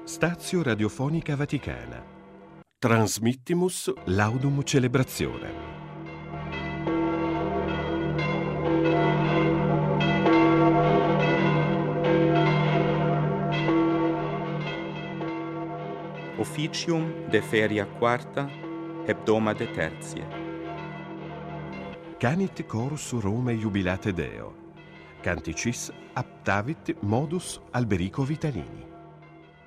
Stazio Radiofonica Vaticana. Transmittimus Laudum Celebrazione. Officium de feria quarta, hebdomade tertiae. Canit chorus Romae jubilate Deo. Canticis aptavit modus Alberico Vitalini.